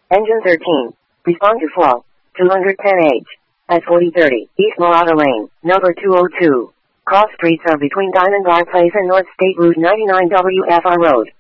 Engine 13. Respond to flaw. 210H. At 4030. East Morada Lane. Number 202. Cross streets are between Diamond Bar Place and North State Route 99 WFR Road.